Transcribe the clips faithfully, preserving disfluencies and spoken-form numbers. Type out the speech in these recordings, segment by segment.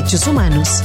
Derechos Humanos.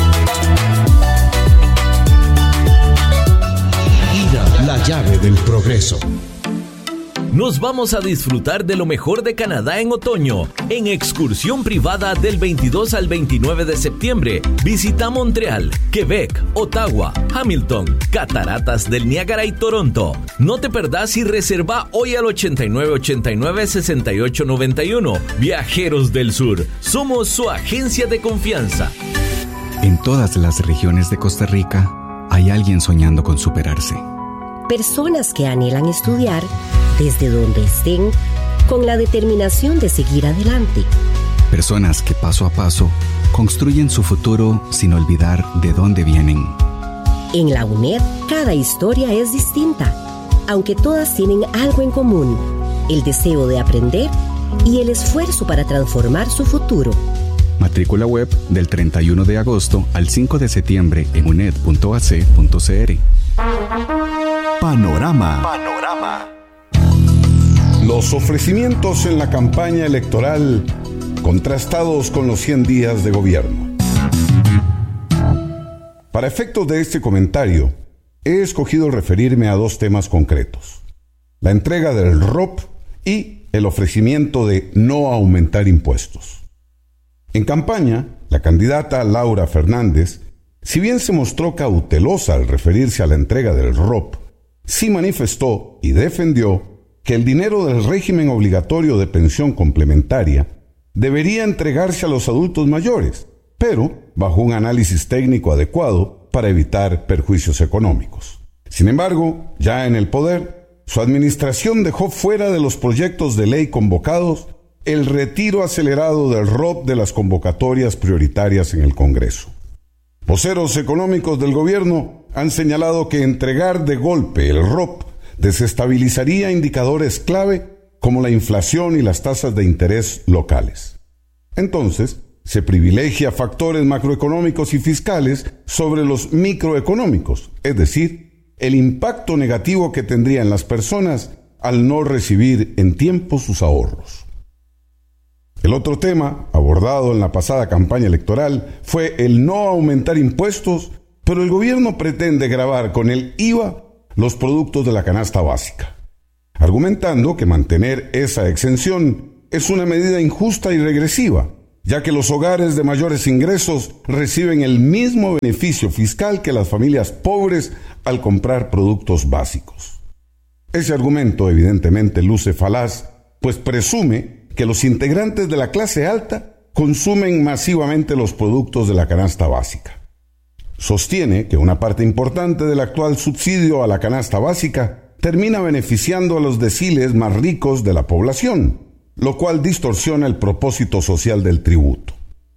IRA, la llave del progreso. Nos vamos a disfrutar de lo mejor de Canadá en otoño, en excursión privada del veintidós al veintinueve de septiembre. Visita Montreal, Quebec, Ottawa, Hamilton, Cataratas del Niágara y Toronto. No te perdás y reserva hoy al ochenta y nueve ochenta y nueve sesenta y ocho noventa y uno. Viajeros del Sur, somos su agencia de confianza. En todas las regiones de Costa Rica hay alguien soñando con superarse. Personas que anhelan estudiar desde donde estén, con la determinación de seguir adelante. Personas que paso a paso construyen su futuro sin olvidar de dónde vienen. En la U N E D, cada historia es distinta, aunque todas tienen algo en común: el deseo de aprender y el esfuerzo para transformar su futuro. Matrícula web del treinta y uno de agosto al cinco de septiembre en uned punto a c punto c r. Panorama. Panorama. Los ofrecimientos en la campaña electoral contrastados con los cien días de gobierno. Para efectos de este comentario, he escogido referirme a dos temas concretos: la entrega del R O P y el ofrecimiento de no aumentar impuestos. En campaña, la candidata Laura Fernández, si bien se mostró cautelosa al referirse a la entrega del R O P, sí manifestó y defendió que el dinero del régimen obligatorio de pensión complementaria debería entregarse a los adultos mayores, pero bajo un análisis técnico adecuado para evitar perjuicios económicos. Sin embargo, ya en el poder, su administración dejó fuera de los proyectos de ley convocados el retiro acelerado del R O P de las convocatorias prioritarias en el Congreso. Voceros económicos del gobierno han señalado que entregar de golpe el R O P desestabilizaría indicadores clave como la inflación y las tasas de interés locales. Entonces, se privilegia factores macroeconómicos y fiscales sobre los microeconómicos, es decir, el impacto negativo que tendrían las personas al no recibir en tiempo sus ahorros. El otro tema, abordado en la pasada campaña electoral, fue el no aumentar impuestos, pero el gobierno pretende gravar con el I V A los productos de la canasta básica, argumentando que mantener esa exención es una medida injusta y regresiva, ya que los hogares de mayores ingresos reciben el mismo beneficio fiscal que las familias pobres al comprar productos básicos. Ese argumento evidentemente luce falaz, pues presume que los integrantes de la clase alta consumen masivamente los productos de la canasta básica. Sostiene que una parte importante del actual subsidio a la canasta básica termina beneficiando a los deciles más ricos de la población, lo cual distorsiona el propósito social del tributo.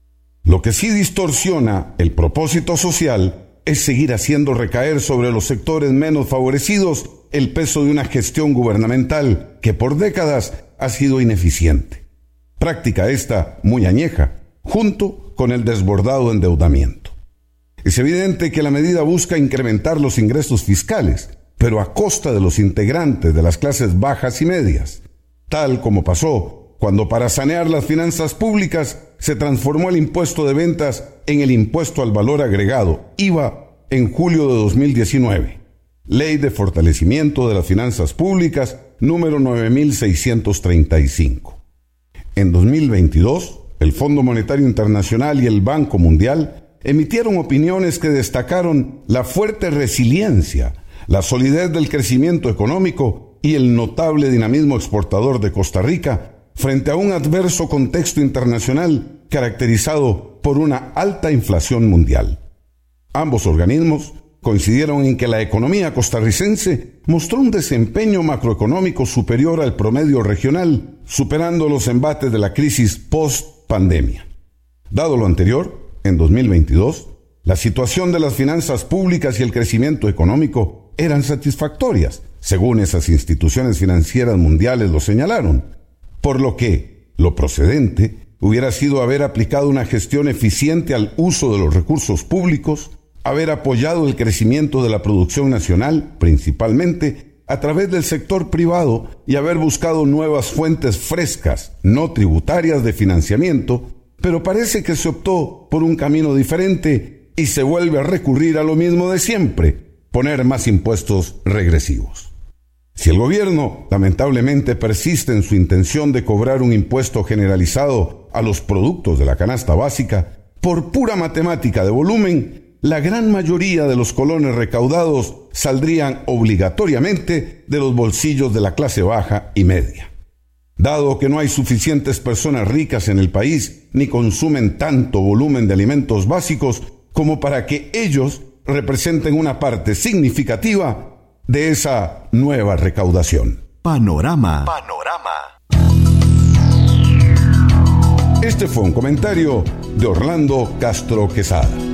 Lo que sí distorsiona el propósito social es seguir haciendo recaer sobre los sectores menos favorecidos el peso de una gestión gubernamental que por décadas ha sido ineficiente. Práctica esta muy añeja, junto con el desbordado endeudamiento. Es evidente que la medida busca incrementar los ingresos fiscales, pero a costa de los integrantes de las clases bajas y medias, tal como pasó cuando para sanear las finanzas públicas se transformó el impuesto de ventas en el impuesto al valor agregado, I V A, en julio de dos mil diecinueve. Ley de Fortalecimiento de las Finanzas Públicas número nueve mil seiscientos treinta y cinco. En dos mil veintidós, el Fondo Monetario Internacional y el Banco Mundial emitieron opiniones que destacaron la fuerte resiliencia, la solidez del crecimiento económico y el notable dinamismo exportador de Costa Rica frente a un adverso contexto internacional caracterizado por una alta inflación mundial. Ambos organismos coincidieron en que la economía costarricense mostró un desempeño macroeconómico superior al promedio regional, superando los embates de la crisis post-pandemia. Dado lo anterior, en dos mil veintidós, la situación de las finanzas públicas y el crecimiento económico eran satisfactorias, según esas instituciones financieras mundiales lo señalaron, por lo que lo procedente hubiera sido haber aplicado una gestión eficiente al uso de los recursos públicos, haber apoyado el crecimiento de la producción nacional, principalmente a través del sector privado, y haber buscado nuevas fuentes frescas, no tributarias, de financiamiento, pero parece que se optó por un camino diferente y se vuelve a recurrir a lo mismo de siempre, poner más impuestos regresivos. Si el gobierno lamentablemente persiste en su intención de cobrar un impuesto generalizado a los productos de la canasta básica, por pura matemática de volumen, la gran mayoría de los colones recaudados saldrían obligatoriamente de los bolsillos de la clase baja y media. Dado que no hay suficientes personas ricas en el país ni consumen tanto volumen de alimentos básicos como para que ellos representen una parte significativa de esa nueva recaudación. Panorama. Panorama. Este fue un comentario de Orlando Castro Quesada.